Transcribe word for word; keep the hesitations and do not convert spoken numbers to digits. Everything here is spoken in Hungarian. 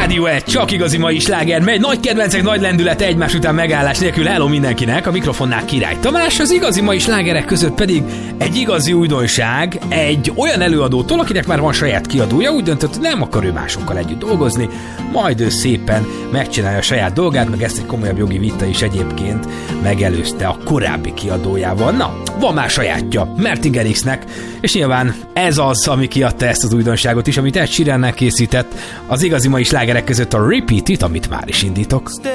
Rádió egy, csak igazi mai sláger megy, nagy kedvencek, nagy lendület, egymás után megállás nélkül. Hello mindenkinek, a mikrofonnál Király Tamás, az igazi mai slágerek között pedig egy igazi újdonság, egy olyan előadótól, akinek már van saját kiadója, úgy döntött, hogy nem akar ő másokkal együtt dolgozni, majd ő szépen megcsinálja a saját dolgát, meg ezt egy komolyabb jogi vita is egyébként megelőzte a korábbi kiadójával. Na, van már sajátja, Mertinger X-nek, és nyilván ez az, ami kiadta ezt az újdonságot is, amit Ed Sheerannek készített, az igazi mai slágerek között a Repeat It, amit már is indítok.